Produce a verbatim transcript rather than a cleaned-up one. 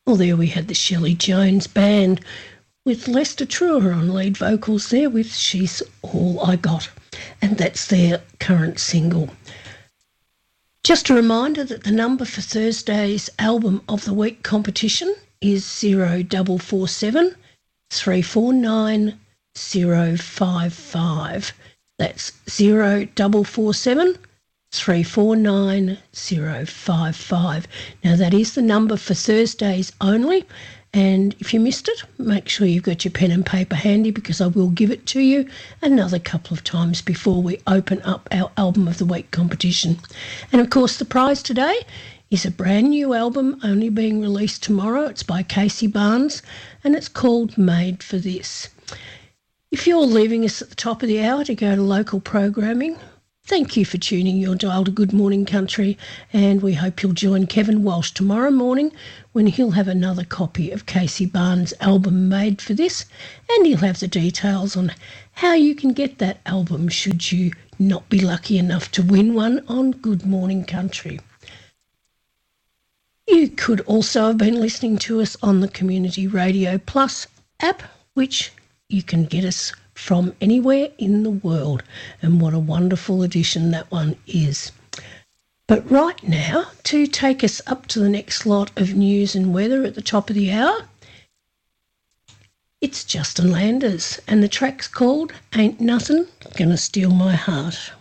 Well, there we had the Shelley Jones Band with Lester Truer on lead vocals there with She's All I Got, and that's their current single. Just a reminder that the number for Thursday's Album of the Week competition is zero four four seven, three four nine, zero five five. That's zero four four seven, three four nine, zero five five. Now that is the number for Thursdays only, and if you missed it, make sure you've got your pen and paper handy because I will give it to you another couple of times before we open up our Album of the Week competition. And of course the prize today is a brand new album only being released tomorrow. It's by Casey Barnes and it's called Made for This. If you're leaving us at the top of the hour to go to local programming, thank you for tuning your dial to Good Morning Country, and we hope you'll join Kevin Walsh tomorrow morning when he'll have another copy of Casey Barnes' album Made for This, and he'll have the details on how you can get that album should you not be lucky enough to win one on Good Morning Country. You could also have been listening to us on the Community Radio Plus app, which you can get us from anywhere in the world, and what a wonderful addition that one is. But right now, to take us up to the next lot of news and weather at the top of the hour, it's Justin Landers, and the track's called Ain't Nothing Gonna Steal My Heart.